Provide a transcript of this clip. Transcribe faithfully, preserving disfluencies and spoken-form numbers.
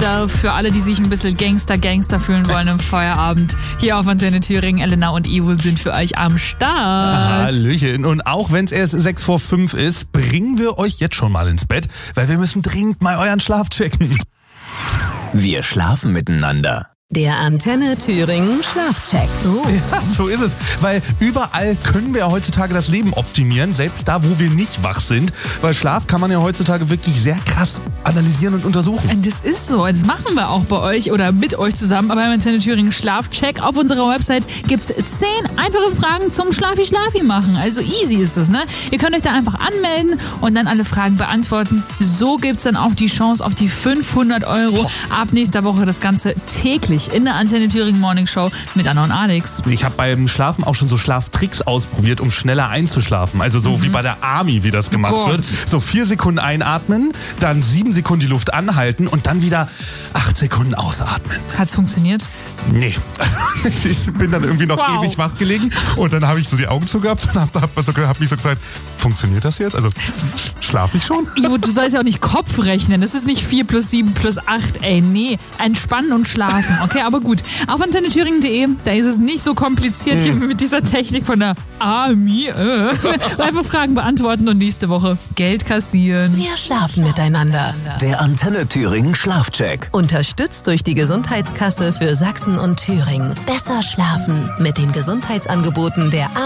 Yourself für alle, die sich ein bisschen Gangster-Gangster fühlen wollen im Feierabend. Hier auf Antenne Thüringen, Elena und Ivo sind für euch am Start. Hallöchen. Und auch wenn es erst sechs vor fünf ist, bringen wir euch jetzt schon mal ins Bett, weil wir müssen dringend mal euren Schlaf checken. Wir schlafen miteinander. Der Antenne Thüringen Schlafcheck. Oh. Ja, so ist es. Weil überall können wir ja heutzutage das Leben optimieren, selbst da, wo wir nicht wach sind. Weil Schlaf kann man ja heutzutage wirklich sehr krass analysieren und untersuchen. Das ist so. Das machen wir auch bei euch oder mit euch zusammen. Aber beim Antenne Thüringen Schlafcheck auf unserer Website gibt es zehn einfache Fragen zum Schlafi-Schlafi machen. Also easy ist das, ne? Ihr könnt euch da einfach anmelden und dann alle Fragen beantworten. So gibt es dann auch die Chance auf die fünfhundert Euro. Ab nächster Woche das Ganze täglich in der Antenne Thüringen Morning Show mit Anna und Alex. Ich habe beim Schlafen auch schon so Schlaftricks ausprobiert, um schneller einzuschlafen. Also so mhm. wie bei der Army, wie das gemacht Gott. wird. So vier Sekunden einatmen, dann sieben Sekunden die Luft anhalten und dann wieder acht Sekunden ausatmen. Hat's funktioniert? Nee. Ich bin dann irgendwie noch wow. ewig wach gelegen und dann habe ich so die Augen zugehakt und habe hab so, hab mich so gefragt, funktioniert das jetzt? Also schlafe ich schon? Ivo, du sollst ja auch nicht Kopf rechnen. Das ist nicht vier plus sieben plus acht. Ey, nee. Entspannen und schlafen. Okay, aber gut. Auf antenne thüringen punkt de, da ist es nicht so kompliziert hier mit dieser Technik von der Army. Äh. Einfach Fragen beantworten und nächste Woche Geld kassieren. Wir schlafen miteinander. Der Antenne Thüringen Schlafcheck. Unterstützt durch die Gesundheitskasse für Sachsen und Thüringen. Besser schlafen mit den Gesundheitsangeboten der